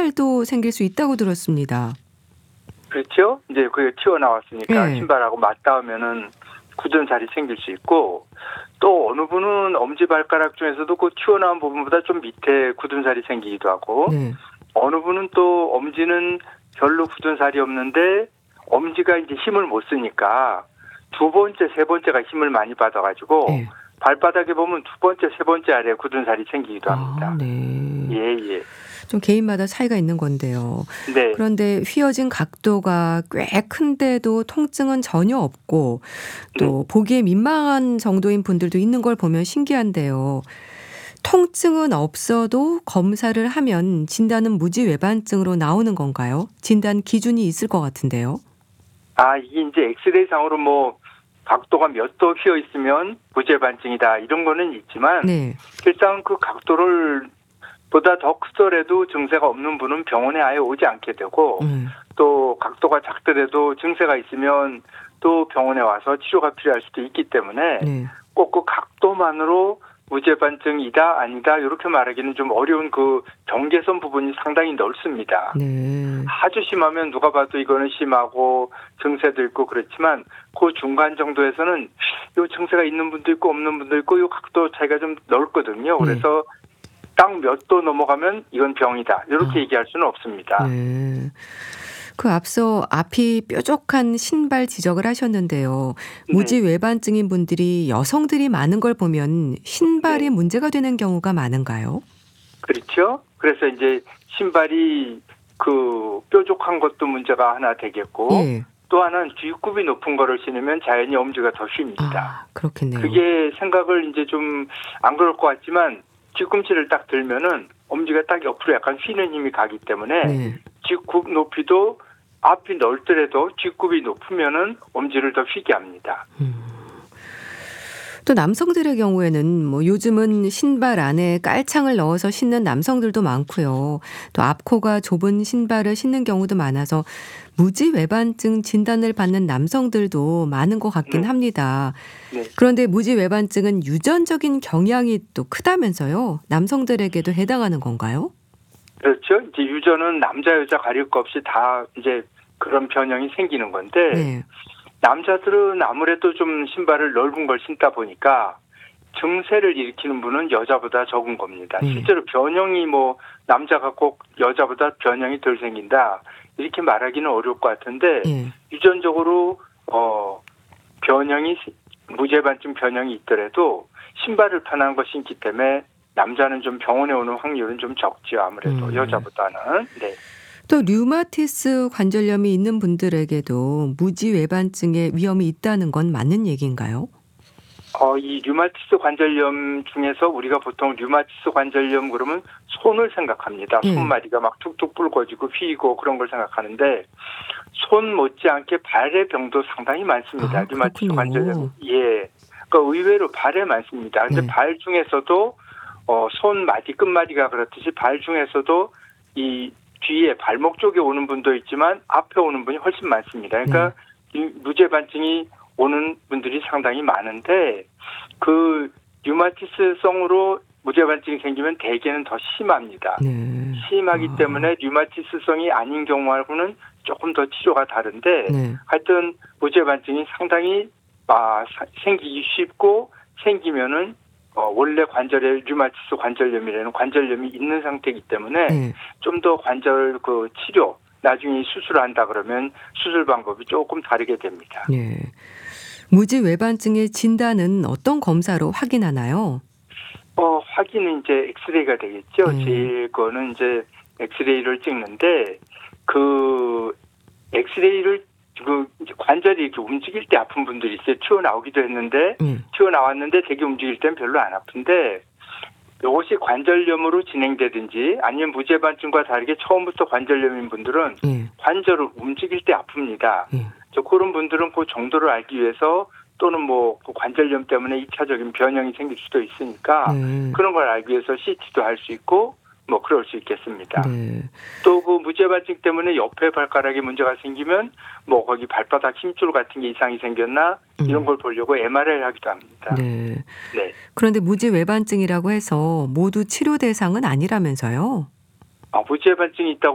신발도 생길 수 있다고 들었습니다. 그렇죠? 이제 그게 튀어나왔으니까 네. 신발하고 맞닿으면은 굳은 살이 생길 수 있고, 또 어느 분은 엄지발가락 중에서도 그 튀어나온 부분보다 좀 밑에 굳은 살이 생기기도 하고, 네. 어느 분은 또 엄지는 별로 굳은 살이 없는데 엄지가 이제 힘을 못 쓰니까 두 번째, 세 번째가 힘을 많이 받아가지고 네. 발바닥에 보면 두 번째, 세 번째 아래에 굳은 살이 생기기도 합니다. 네. 예. 좀 개인마다 차이가 있는 건데요. 네. 그런데 휘어진 각도가 꽤 큰데도 통증은 전혀 없고 또 보기에 민망한 정도인 분들도 있는 걸 보면 신기한데요. 통증은 없어도 검사를 하면 진단은 무지외반증으로 나오는 건가요? 진단 기준이 있을 것 같은데요. 이게 이제 엑스레이 상으로 뭐 각도가 몇 도 휘어 있으면 무죄반증이다 이런 거는 있지만, 네. 실상 그 각도를 보다 더 크더라도 증세가 없는 분은 병원에 아예 오지 않게 되고, 또 각도가 작더라도 증세가 있으면 또 병원에 와서 치료가 필요할 수도 있기 때문에 네. 꼭 그 각도만으로 무죄반증이다 아니다 이렇게 말하기는 좀 어려운 그 경계선 부분이 상당히 넓습니다. 네. 아주 심하면 누가 봐도 이거는 심하고 증세도 있고 그렇지만 그 중간 정도에서는 요 증세가 있는 분도 있고 없는 분도 있고 요 각도 차이가 좀 넓거든요. 그래서 딱 몇 도 넘어가면 이건 병이다 이렇게 얘기할 수는 없습니다. 네. 그 앞서 앞이 뾰족한 신발 지적을 하셨는데요. 무지외반증인 분들이 여성들이 많은 걸 보면 신발이 문제가 되는 경우가 많은가요? 그렇죠. 그래서 이제 신발이 그 뾰족한 것도 문제가 하나 되겠고, 예. 또 하나는 뒷굽이 높은 거를 신으면 자연히 엄지가 더 휩니다. 그렇겠네요. 그게 생각을 이제 좀 안 그럴 것 같지만 뒤꿈치를 딱 들면은 엄지가 딱 옆으로 약간 휘는 힘이 가기 때문에 뒷굽 높이도 앞이 넓더라도 뒷굽이 높으면은 엄지를 더 휘게 합니다. 또 남성들의 경우에는 뭐 요즘은 신발 안에 깔창을 넣어서 신는 남성들도 많고요. 또 앞코가 좁은 신발을 신는 경우도 많아서 무지외반증 진단을 받는 남성들도 많은 것 같긴 합니다. 그런데 무지외반증은 유전적인 경향이 또 크다면서요. 남성들에게도 해당하는 건가요? 그렇죠. 이제 유전은 남자 여자 가릴 것 없이 다 이제 그런 변형이 생기는 건데, 남자들은 아무래도 좀 신발을 넓은 걸 신다 보니까 증세를 일으키는 분은 여자보다 적은 겁니다. 실제로 변형이 뭐 남자가 꼭 여자보다 변형이 덜 생긴다 이렇게 말하기는 어려울 것 같은데, 유전적으로 변형이 무죄반증 변형이 있더라도 신발을 편한 거 신기 때문에 남자는 좀 병원에 오는 확률은 좀 적죠. 아무래도 여자보다는. 네. 또 류마티스 관절염이 있는 분들에게도 무지외반증의 위험이 있다는 건 맞는 얘기인가요? 이 류마티스 관절염 중에서 우리가 보통 류마티스 관절염 그러면 손을 생각합니다. 손마디가 막 툭툭 붉어지고 휘고 그런 걸 생각하는데, 손 못지않게 발의 병도 상당히 많습니다. 류마티스 관절염. 예. 그러니까 의외로 발에 많습니다. 근데 발 중에서도 손마디 끝마디가 그렇듯이 발 중에서도 이 뒤에 발목 쪽에 오는 분도 있지만 앞에 오는 분이 훨씬 많습니다. 그러니까 이 무죄반증이 오는 분들이 상당히 많은데, 그 류마티스성으로 무죄반증이 생기면 대개는 더 심합니다. 심하기 때문에 류마티스성이 아닌 경우하고는 조금 더 치료가 다른데, 하여튼 무죄반증이 상당히 생기기 쉽고, 생기면은 원래 관절에 류마티스 관절염이라는 관절염이 있는 상태이기 때문에 좀 더 관절 그 치료, 나중에 수술을 한다 그러면 수술 방법이 조금 다르게 됩니다. 무지외반증의 진단은 어떤 검사로 확인하나요? 확인은 이제 엑스레이가 되겠죠. 제일 거는 이제 엑스레이를 찍는데, 그 엑스레이를 그 관절이 이렇게 움직일 때 아픈 분들이 있어요. 튀어나오기도 했는데, 튀어나왔는데 되게 움직일 땐 별로 안 아픈데, 이것이 관절염으로 진행되든지 아니면 무죄반증과 다르게 처음부터 관절염인 분들은 관절을 움직일 때 아픕니다. 그런 분들은 그 정도를 알기 위해서, 또는 뭐 그 관절염 때문에 2차적인 변형이 생길 수도 있으니까 그런 걸 알기 위해서 CT도 할 수 있고 뭐 그럴 수 있겠습니다. 또 그 무죄반증 때문에 옆에 발가락에 문제가 생기면 뭐 거기 발바닥 힘줄 같은 게 이상이 생겼나 이런 걸 보려고 MRI를 하기도 합니다. 그런데 무지외반증이라고 해서 모두 치료 대상은 아니라면서요? 무죄반증이 있다고